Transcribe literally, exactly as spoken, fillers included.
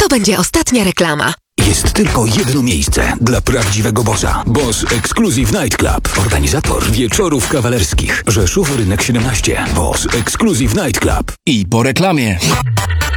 będzie ostatnia reklama. Jest tylko jedno miejsce dla prawdziwego bossa. Boss Exclusive Night Club. Organizator wieczorów kawalerskich. Rzeszów, Rynek siedemnaście. Boss Exclusive Night Club. I po reklamie.